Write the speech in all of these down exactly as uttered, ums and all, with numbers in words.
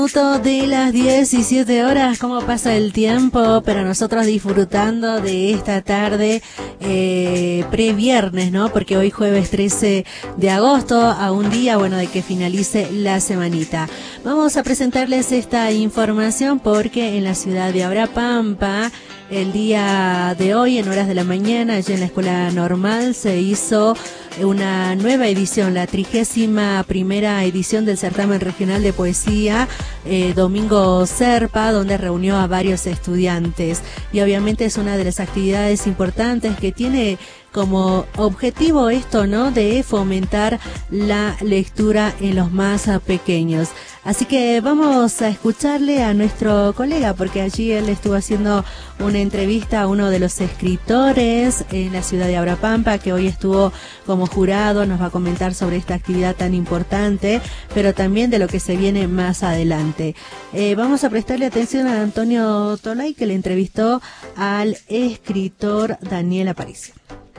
Minuto de las diecisiete horas, cómo pasa el tiempo, pero nosotros disfrutando de esta tarde eh, pre-viernes, ¿no? Porque hoy jueves trece de agosto, a un día, bueno, de que finalice la semanita. Vamos a presentarles esta información porque en la ciudad de Abrapampa, el día de hoy, en horas de la mañana, allí en la Escuela Normal, se hizo una nueva edición, la trigésima primera edición del certamen regional de poesía eh, Domingo Serpa, donde reunió a varios estudiantes, y obviamente es una de las actividades importantes que tiene como objetivo esto, ¿no?, de fomentar la lectura en los más pequeños. Así que vamos a escucharle a nuestro colega, porque allí él estuvo haciendo una entrevista a uno de los escritores en la ciudad de Abrapampa, que hoy estuvo como jurado, nos va a comentar sobre esta actividad tan importante, pero también de lo que se viene más adelante. Eh, vamos a prestarle atención a Antonio Tolay, que le entrevistó al escritor Daniel Aparicio.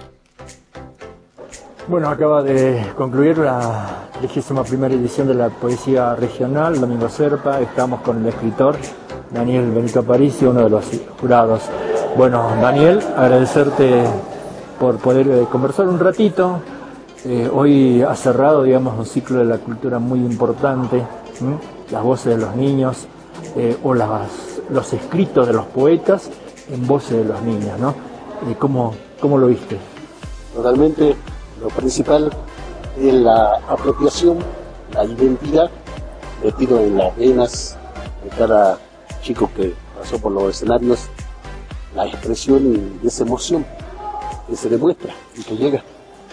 Bueno, acaba de concluir la trigésima primera edición de la poesía regional, Domingo Serpa. Estamos con el escritor Daniel Benito Aparicio, uno de los jurados. Bueno, Daniel, agradecerte por poder eh, conversar un ratito. Eh, hoy ha cerrado, digamos, un ciclo de la cultura muy importante, ¿m? Las voces de los niños eh, o las, los escritos de los poetas en voces de los niños, ¿no? Eh, ¿cómo, ¿Cómo lo viste? Totalmente. Lo principal es la apropiación, la identidad, metido en las venas de cada chico que pasó por los escenarios, la expresión de esa emoción que se demuestra y que llega.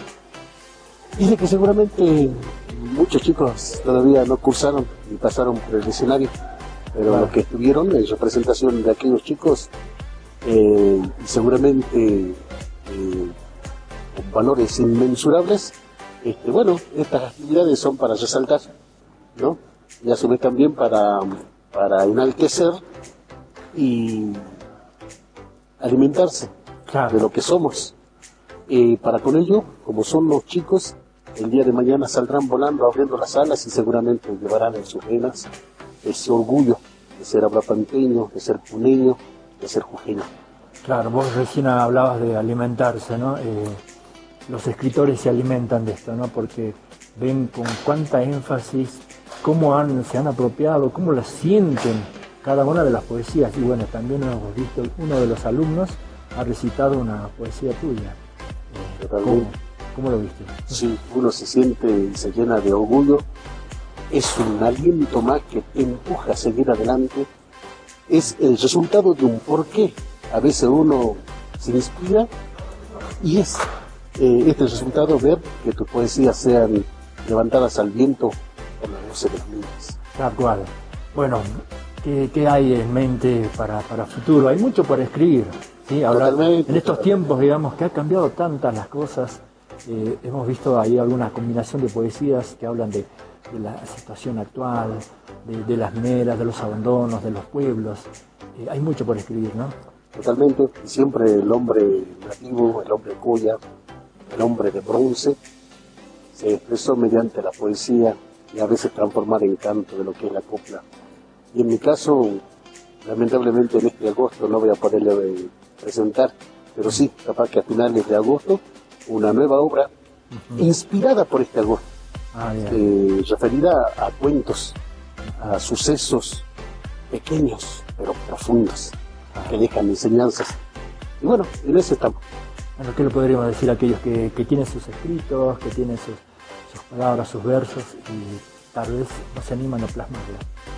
Dice que seguramente muchos chicos todavía no cursaron y pasaron por el escenario, pero bueno, los que estuvieron en representación de aquellos chicos, eh, seguramente eh, con valores inmensurables, este, bueno, estas actividades son para resaltar, ¿no? Y a su vez también para, para enaltecer y alimentarse claro. de lo que somos. Eh, para con ello, como son los chicos, el día de mañana saldrán volando, abriendo las alas y seguramente llevarán en sus venas ese orgullo de ser abrapampeño, de ser puneño, de ser jujeño. Claro, vos recién hablabas de alimentarse, ¿no? Eh... Los escritores se alimentan de esto, ¿no? Porque ven con cuánta énfasis cómo han, se han apropiado, cómo las sienten cada una de las poesías. Y bueno, también hemos visto, uno de los alumnos ha recitado una poesía tuya. ¿Cómo, ¿Cómo lo viste? Sí, uno se siente y se llena de orgullo. Es un aliento más que te empuja a seguir adelante. Es el resultado de un porqué. A veces uno se inspira y es... Eh, este resultado, ver que tus poesías sean levantadas al viento por la voz de los niños. Tal cual. Bueno, ¿qué, qué hay en mente para, para futuro? Hay mucho por escribir, ¿sí? Hablar, en estos tiempos, digamos, que ha cambiado tantas las cosas, eh, hemos visto ahí alguna combinación de poesías que hablan de, de la situación actual, de, de las mineras, de los abandonos, de los pueblos. Eh, hay mucho por escribir, ¿no? Totalmente. Siempre el hombre nativo, el hombre colla, el hombre de bronce, se expresó mediante la poesía y a veces transformada en canto de lo que es la copla. Y en mi caso, lamentablemente en este agosto no voy a poderle eh, presentar, pero sí, capaz que a finales de agosto, una nueva obra uh-huh. inspirada por este agosto, ah, eh, referida a cuentos, a sucesos pequeños pero profundos, ah. que dejan enseñanzas. Y bueno, en eso estamos. Bueno, ¿qué le podríamos decir a aquellos que, que tienen sus escritos, que tienen sus, sus palabras, sus versos y tal vez no se animan a plasmarlo?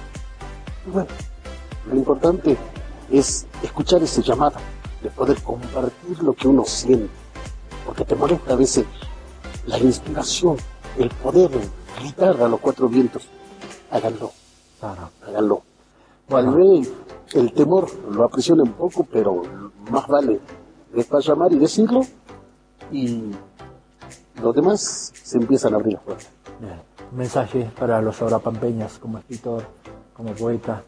Bueno, lo importante es escuchar ese llamado, de poder compartir lo que uno siente, porque te molesta a veces la inspiración, el poder gritar a los cuatro vientos. Háganlo, claro. háganlo. Tal vez el temor lo aprisiona un poco, pero más vale después llamar y decirlo, y los demás se empiezan a abrir las puertas. Bien. Un mensaje para los abrapampeños como escritor, como poeta.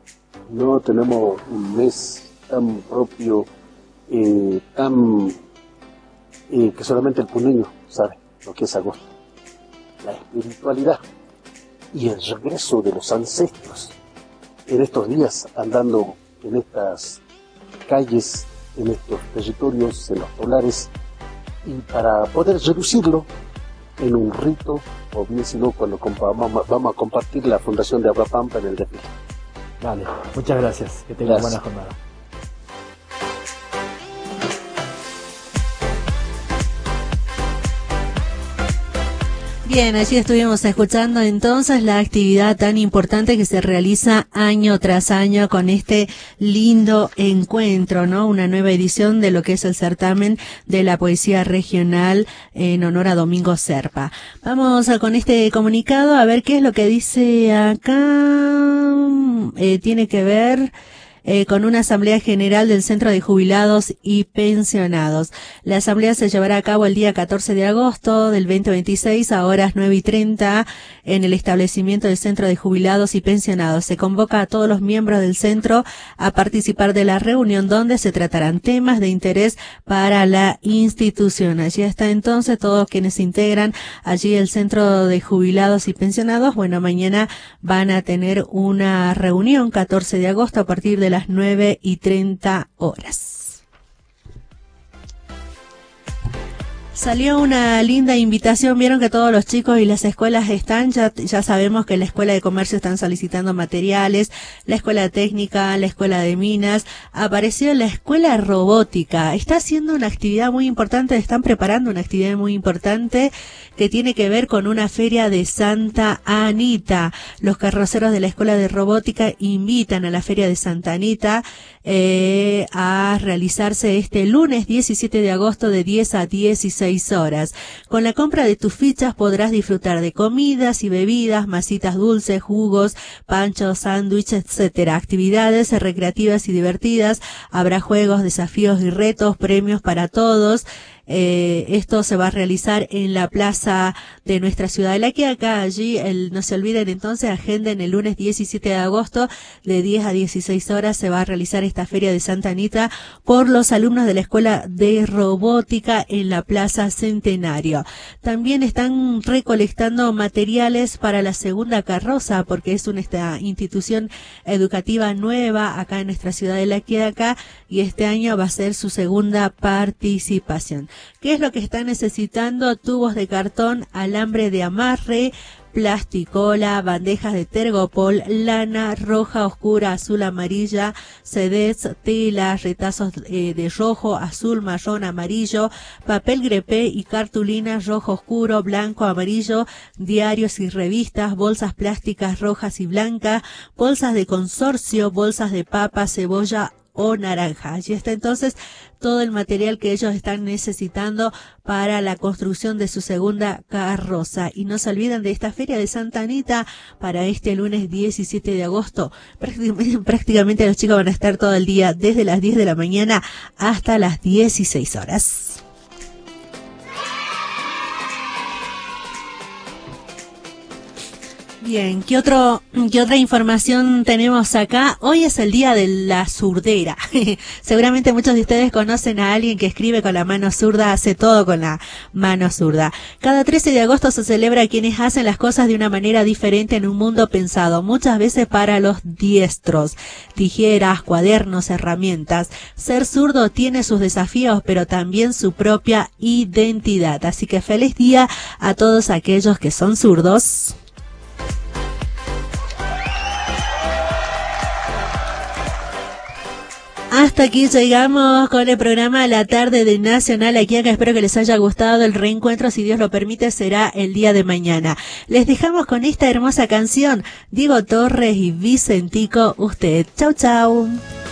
No tenemos un mes tan propio, eh, tan eh, que solamente el puneño sabe lo que es agosto. La espiritualidad y el regreso de los ancestros en estos días andando en estas calles, en estos territorios, en los polares, y para poder reducirlo en un rito, o bien si no, cuando vamos, vamos a compartir la Fundación de Aguapampa en el desfile. Dale, muchas gracias, que tengan buena jornada. Bien, allí estuvimos escuchando entonces la actividad tan importante que se realiza año tras año con este lindo encuentro, ¿no? Una nueva edición de lo que es el certamen de la poesía regional en honor a Domingo Serpa. Vamos a, con este comunicado a ver qué es lo que dice acá. Eh, tiene que ver... Eh, con una asamblea general del Centro de Jubilados y Pensionados. La asamblea se llevará a cabo el día catorce de agosto del veinte veintiséis a horas nueve y treinta en el establecimiento del Centro de Jubilados y Pensionados. Se convoca a todos los miembros del centro a participar de la reunión donde se tratarán temas de interés para la institución. Allí está entonces todos quienes integran allí el Centro de Jubilados y Pensionados. Bueno, mañana van a tener una reunión catorce de agosto a partir de las nueve y treinta horas. Salió una linda invitación, vieron que todos los chicos y las escuelas están, ya, ya sabemos que la Escuela de Comercio están solicitando materiales, la Escuela Técnica, la Escuela de Minas, apareció la Escuela Robótica, está haciendo una actividad muy importante, están preparando una actividad muy importante que tiene que ver con una feria de Santa Anita. Los carroceros de la Escuela de Robótica invitan a la feria de Santa Anita eh, a realizarse este lunes diecisiete de agosto de diez a dieciséis horas. Con la compra de tus fichas podrás disfrutar de comidas y bebidas, masitas dulces, jugos, panchos, sándwiches, etcétera. Actividades recreativas y divertidas. Habrá juegos, desafíos y retos, premios para todos. Eh, esto se va a realizar en la plaza de nuestra ciudad de La Quiaca. Allí, el, no se olviden entonces, agenden el lunes diecisiete de agosto de diez a dieciséis horas se va a realizar esta feria de Santa Anita por los alumnos de la Escuela de Robótica en la Plaza Centenario. También están recolectando materiales para la segunda carroza porque es una esta institución educativa nueva acá en nuestra ciudad de La Quiaca y este año va a ser su segunda participación. ¿Qué es lo que están necesitando? Tubos de cartón, alambre de amarre, plasticola, bandejas de tergopol, lana roja, oscura, azul, amarilla, sedez, telas, retazos eh, de rojo, azul, marrón, amarillo, papel grepé y cartulinas rojo oscuro, blanco, amarillo, diarios y revistas, bolsas plásticas rojas y blancas, bolsas de consorcio, bolsas de papa, cebolla o naranja. Allí está entonces todo el material que ellos están necesitando para la construcción de su segunda carroza. Y no se olviden de esta feria de Santa Anita para este lunes diecisiete de agosto. Prácticamente, prácticamente los chicos van a estar todo el día desde las diez de la mañana hasta las dieciséis horas. Bien, ¿qué otro, qué otra información tenemos acá? Hoy es el día de la zurdera. Seguramente muchos de ustedes conocen a alguien que escribe con la mano zurda, hace todo con la mano zurda. Cada trece de agosto se celebra a quienes hacen las cosas de una manera diferente en un mundo pensado, muchas veces para los diestros. Tijeras, cuadernos, herramientas. Ser zurdo tiene sus desafíos, pero también su propia identidad. Así que feliz día a todos aquellos que son zurdos. Hasta aquí llegamos con el programa La Tarde de Nacional aquí acá. Espero que les haya gustado. El reencuentro, si Dios lo permite, será el día de mañana. Les dejamos con esta hermosa canción. Diego Torres y Vicentico, usted. Chau, chau.